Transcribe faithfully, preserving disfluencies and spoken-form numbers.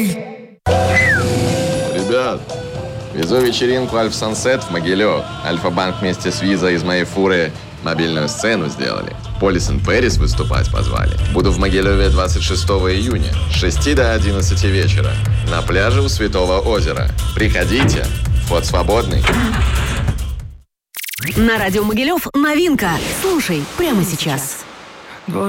Ребят, везу вечеринку Альф Сансет в Могилев. Альфа-банк вместе с Визой из моей фуры мобильную сцену сделали. Полис энд Пэрис выступать позвали. Буду в Могилеве двадцать шестого июня с шести до одиннадцати вечера на пляже у Святого озера. Приходите, вход свободный. На радио Могилев новинка. Слушай прямо сейчас.